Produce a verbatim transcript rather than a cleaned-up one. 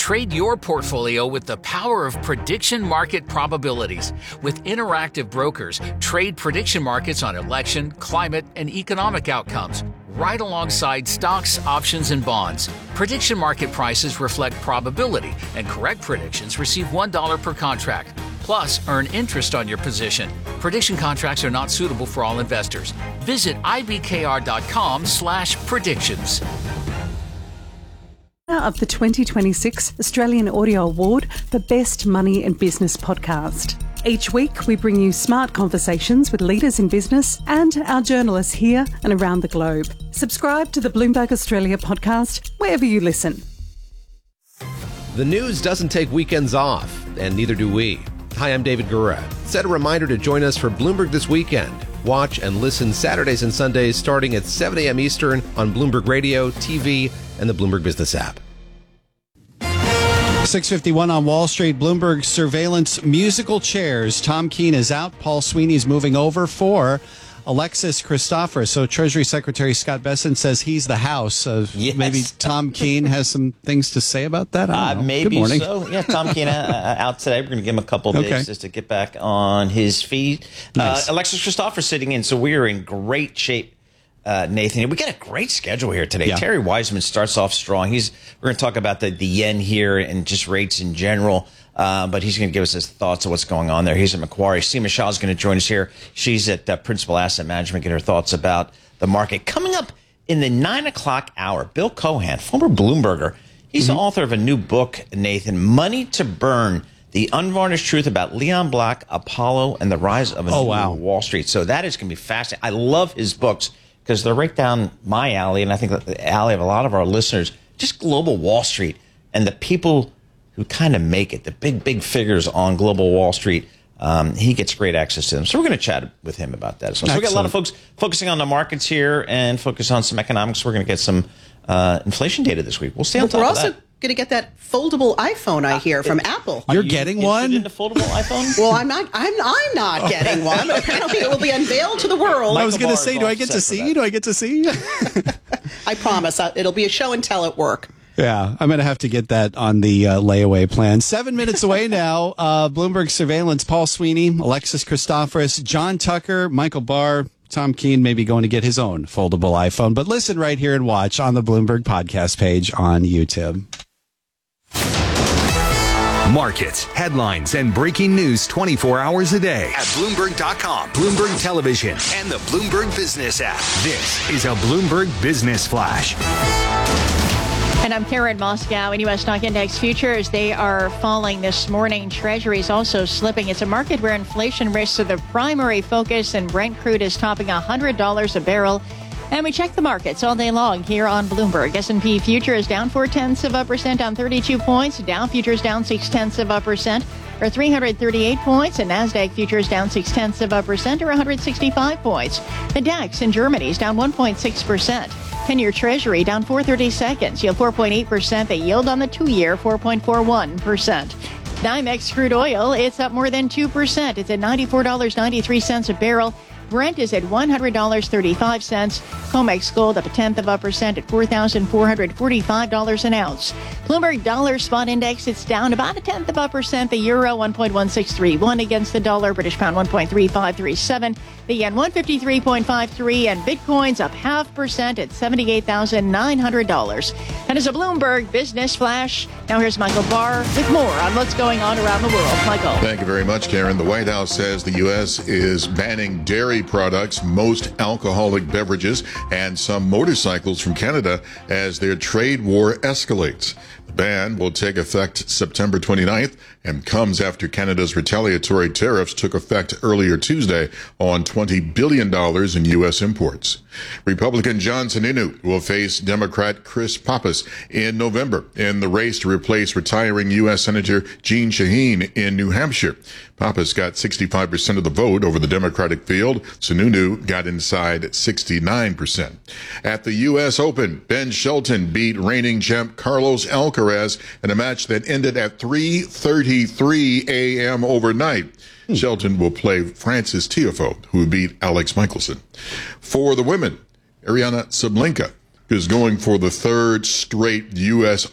Trade your portfolio with the power of prediction market probabilities. With interactive brokers, trade prediction markets on election, climate, and economic outcomes, right alongside stocks, options, and bonds. Prediction market prices reflect probability, and correct predictions receive one dollar per contract. Plus, earn interest on your position. Prediction contracts are not suitable for all investors. Visit ibkr.com slash predictions. Of the twenty twenty-six Australian Audio Award for Best Money and Business Podcast. Each week, we bring you smart conversations with leaders in business and our journalists here and around the globe. Subscribe to the Bloomberg Australia podcast wherever you listen. The news doesn't take weekends off, and neither do we. Hi, I'm David Gura. Set a reminder to join us for Bloomberg This Weekend. Watch and listen Saturdays and Sundays starting at seven a.m. Eastern on Bloomberg Radio, T V, and the Bloomberg Business app. six fifty-one on Wall Street. Bloomberg surveillance musical chairs. Tom Keene is out. Paul Sweeney's moving over for Alexis Christoforous. So Treasury Secretary Scott Bessent says he's the house. Uh, yes. Maybe Tom Keene has some things to say about that? I don't uh, know. maybe Good morning. so. Yeah, Tom Keene uh, out today. We're going to give him a couple of days Okay. just to get back on his feet. Nice. Uh, Alexis Christoforous sitting in, so we are in great shape. Uh, Nathan, we got a great schedule here today. Yeah. Terry Wiseman starts off strong. He's we're going to talk about the, the yen here and just rates in general. Uh, but he's going to give us his thoughts of what's going on there. He's at Macquarie. Seema Shah is going to join us here. She's at uh, Principal Asset Management, get her thoughts about the market. Coming up in the nine o'clock hour, Bill Cohan, former Bloomberger. He's mm-hmm. the author of a new book, Nathan, Money to Burn, The Unvarnished Truth About Leon Black, Apollo, and the Rise of a Oh, New wow. Wall Street. So that is going to be fascinating. I love his books because they're right down my alley, and I think the alley of a lot of our listeners, just global Wall Street and the people who kind of make it, the big, big figures on global Wall Street. Um, he gets great access to them. So we're going to chat with him about that as well. So we've got a lot of folks focusing on the markets here and focus on some economics. We're going to get some uh, inflation data this week. We'll stay on top We're of also that. going to get that foldable iPhone, I hear, from Apple. You're you getting interested one? in a foldable iPhone? Well, I'm not. I'm. I'm not getting one. But apparently, it will be unveiled to the world. I was going to Barr say, is do all I get set to for see? that. Do I get to see? I promise. Uh, it'll be a show and tell at work. Yeah, I'm going to have to get that on the uh, layaway plan. Seven minutes away now. Uh, Bloomberg surveillance. Paul Sweeney, Alexis Christoforous, John Tucker, Michael Barr, Tom Keene may be going to get his own foldable iPhone. But listen right here and watch on the Bloomberg podcast page on YouTube. Markets, headlines, and breaking news twenty-four hours a day at Bloomberg dot com, Bloomberg Television, and the Bloomberg Business app. This is a Bloomberg Business Flash. And I'm Karen Moscow. In U S stock index futures, they are falling this morning. Treasuries also slipping. It's a market where inflation risks are the primary focus, and Brent crude is topping one hundred dollars a barrel. And we check the markets all day long here on Bloomberg. S and P futures down four-tenths of a percent, down thirty-two points. Dow futures down six-tenths of a percent, or three hundred thirty-eight points. And NASDAQ futures down six-tenths of a percent, or one hundred sixty-five points. The DAX in Germany is down one point six percent. ten-year Treasury down four thirty-seconds. Yield four point eight percent. The yield on the two-year, four point four one percent. NYMEX crude oil, it's up more than two percent. It's at ninety-four dollars and ninety-three cents a barrel. Brent is at one hundred dollars and thirty-five cents. COMEX gold up a tenth of a percent at four thousand four hundred forty-five dollars an ounce. Bloomberg dollar spot index, it's down about a tenth of a percent. The euro one point one six three one against the dollar. British pound one point three five three seven. The yen one fifty-three point five three, and Bitcoin's up half percent at seventy-eight thousand nine hundred dollars. And as a Bloomberg Business Flash, now here's Michael Barr with more on what's going on around the world. Michael. Thank you very much, Karen. The White House says the U S is banning dairy products, most alcoholic beverages, and some motorcycles from Canada as their trade war escalates. The ban will take effect September twenty-ninth and comes after Canada's retaliatory tariffs took effect earlier Tuesday on twenty billion dollars in U S imports. Republican John Sununu will face Democrat Chris Pappas in November in the race to replace retiring U S Senator Jeanne Shaheen in New Hampshire. Pappas got sixty-five percent of the vote over the Democratic field. Sununu got inside sixty-nine percent. At the U S Open, Ben Shelton beat reigning champ Carlos Alcaraz in a match that ended at three thirty-three a.m. overnight. Hmm. Shelton will play Frances Tiafoe, who beat Alex Michelson. For the women, Ariana Sablenka is going for the third straight U S